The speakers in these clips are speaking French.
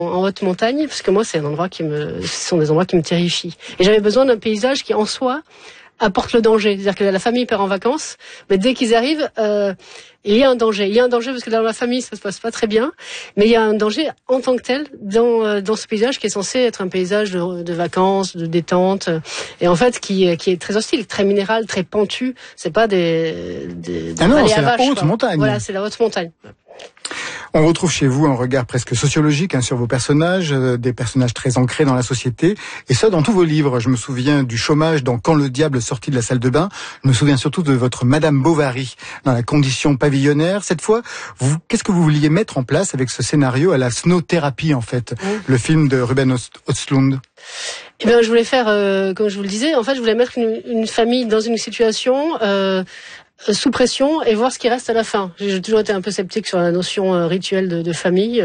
en haute montagne, parce que moi, ce sont des endroits qui me terrifient. Et j'avais besoin d'un paysage qui, en soi, apporte le danger. C'est-à-dire que la famille part en vacances, mais dès qu'ils arrivent, il y a un danger. Il y a un danger parce que dans la famille, ça se passe pas très bien, mais il y a un danger en tant que tel dans ce paysage qui est censé être un paysage de vacances, de détente, et en fait qui est très hostile, très minéral, très pentu. C'est pas des non, c'est la haute montagne. Voilà, c'est la haute montagne. On retrouve chez vous un regard presque sociologique sur vos personnages, des personnages très ancrés dans la société, et ça dans tous vos livres. Je me souviens du chômage dans Quand le diable sortit de la salle de bain. Je me souviens surtout de votre Madame Bovary dans La condition pavillonnaire. Cette fois, qu'est-ce que vous vouliez mettre en place avec ce scénario à la snow-thérapie, en fait, le film de Ruben Östlund? Eh bien, je voulais faire, comme je vous le disais, en fait, je voulais mettre une famille dans une situation sous pression et voir ce qui reste à la fin. J'ai toujours été un peu sceptique sur la notion rituelle de famille.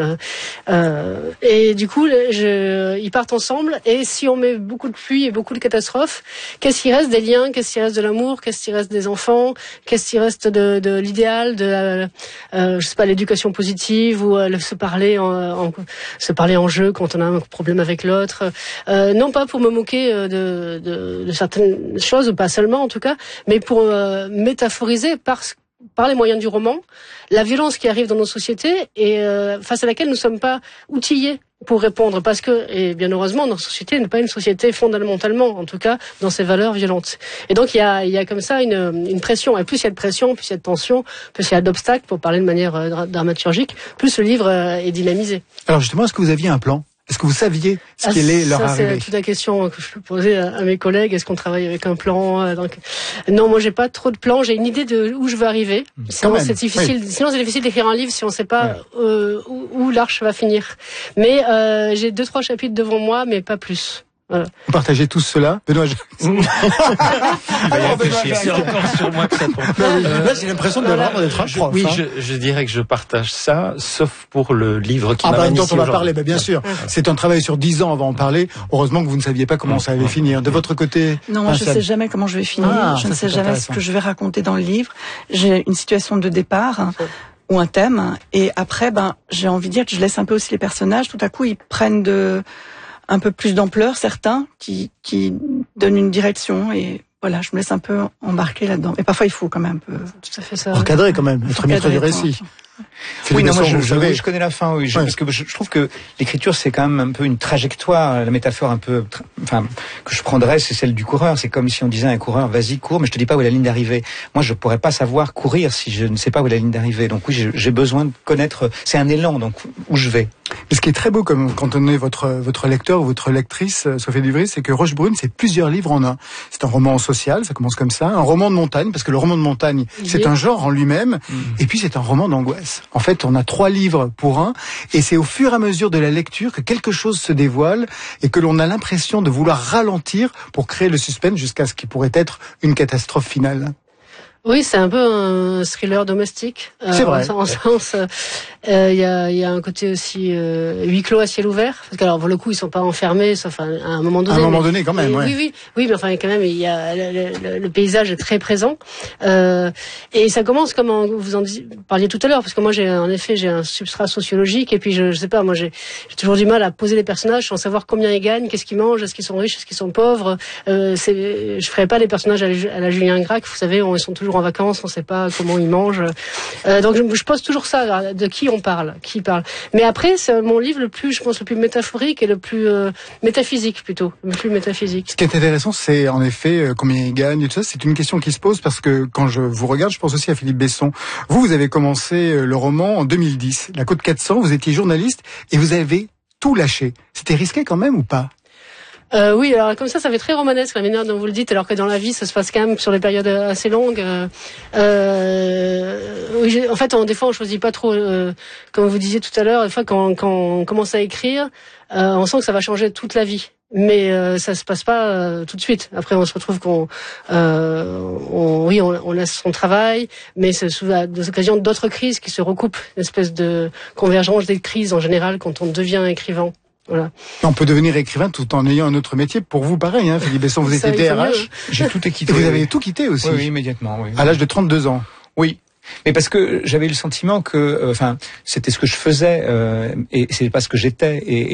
Et du coup, ils partent ensemble. Et si on met beaucoup de pluie et beaucoup de catastrophes, qu'est-ce qui reste des liens? Qu'est-ce qui reste de l'amour? Qu'est-ce qui reste des enfants? Qu'est-ce qui reste de l'idéal, je sais pas, l'éducation positive ou se parler en jeu quand on a un problème avec l'autre. Non pas pour me moquer de certaines choses, ou pas seulement en tout cas, mais pour métaphoriser par les moyens du roman la violence qui arrive dans nos sociétés et face à laquelle nous ne sommes pas outillés pour répondre, parce que, et bien heureusement, notre société n'est pas une société fondamentalement, en tout cas, dans ses valeurs violentes. Et donc il y a comme ça une pression, et plus il y a de pression, plus il y a de tension, plus il y a d'obstacles, pour parler de manière dramaturgique, plus le livre est dynamisé. Alors justement, est-ce que vous aviez un plan? Est-ce que vous saviez ce qu'elle est leur arrivée? C'est toute la question que je peux poser à mes collègues. Est-ce qu'on travaille avec un plan? Non, moi j'ai pas trop de plan. J'ai une idée de où je veux arriver. Sinon c'est difficile. Oui. Sinon c'est difficile d'écrire un livre si on ne sait pas où l'arche va finir. Mais j'ai 2-3 chapitres devant moi, mais pas plus. Voilà. Vous partagez tous cela, Benoît. C'est encore sur moi que ça tombe. Là, j'ai l'impression de vraiment d'être un prof. Oui, je dirais que je partage ça, sauf pour le livre qui m'a dont on va parler. Bien sûr, c'est un travail sur 10 ans. On va en parler. Heureusement que vous ne saviez pas comment ça allait finir. De votre côté, non, moi je ne sais jamais comment je vais finir. Je ne sais jamais ce que je vais raconter dans le livre. J'ai une situation de départ. Ou un thème, et après, j'ai envie de dire que je laisse un peu aussi les personnages. Tout à coup, ils prennent un peu plus d'ampleur, certains, qui donnent une direction, et voilà, je me laisse un peu embarquer là-dedans. Mais parfois, il faut quand même un peu... Tout à fait ça. Recadrer quand même, être maître du récit. Oui, non, moi je connais la fin, oui, parce que je trouve que l'écriture c'est quand même un peu une trajectoire. La métaphore un peu, que je prendrais, c'est celle du coureur. C'est comme si on disait à un coureur, vas-y, cours, mais je te dis pas où est la ligne d'arrivée. Moi, je pourrais pas savoir courir si je ne sais pas où est la ligne d'arrivée. Donc oui, j'ai besoin de connaître. C'est un élan, donc où je vais. Mais ce qui est très beau, comme quand on est votre lecteur ou votre lectrice, Sophie Duvry, c'est que Rochebrune, c'est plusieurs livres en un. C'est un roman social, ça commence comme ça, un roman de montagne, parce que le roman de montagne, c'est un genre en lui-même, et puis c'est un roman d'angoisse. En fait, on a 3 livres pour un, et c'est au fur et à mesure de la lecture que quelque chose se dévoile, et que l'on a l'impression de vouloir ralentir pour créer le suspense jusqu'à ce qui pourrait être une catastrophe finale. Oui, c'est un peu un thriller domestique. C'est vrai. En sens, il y a un côté aussi huis clos à ciel ouvert. Parce que alors pour le coup, ils sont pas enfermés, sauf à un moment donné. À un moment donné, quand même. Oui, mais enfin quand même, il y a le paysage est très présent. Et ça commence comme vous en parliez tout à l'heure, parce que moi j'ai un substrat sociologique, et puis je sais pas, moi j'ai toujours du mal à poser les personnages sans savoir combien ils gagnent, qu'est-ce qu'ils mangent, est-ce qu'ils sont riches, est-ce qu'ils sont pauvres. Je ferais pas les personnages à la Julien Gracq, vous savez, ils sont toujours en vacances, on ne sait pas comment ils mangent. Donc je pose toujours ça, de qui on parle, qui parle. Mais après, c'est mon livre le plus métaphorique et le plus métaphysique plutôt, le plus métaphysique. Ce qui est intéressant, c'est en effet combien ils gagnent et tout ça. C'est une question qui se pose parce que quand je vous regarde, je pense aussi à Philippe Besson. Vous avez commencé le roman en 2010, La Côte 400. Vous étiez journaliste et vous avez tout lâché. C'était risqué quand même ou pas? Oui, alors comme ça fait très romanesque la manière dont vous le dites, alors que dans la vie, ça se passe quand même sur des périodes assez longues. Oui, en fait, des fois, on choisit pas trop, comme vous disiez tout à l'heure. Des fois, quand on commence à écrire, on sent que ça va changer toute la vie. Mais ça se passe pas tout de suite. Après, on se retrouve qu'on laisse son travail, mais c'est sous des occasions d'autres crises qui se recoupent, une espèce de convergence des crises en général quand on devient écrivain. Voilà. On peut devenir écrivain tout en ayant un autre métier. Pour vous, pareil, Philippe Besson, vous étiez DRH. J'ai tout quitté. Vous avez tout quitté aussi. Oui, immédiatement. Oui. À l'âge de 32 ans. Oui. Mais parce que j'avais le sentiment que, c'était ce que je faisais, et c'est pas ce que j'étais.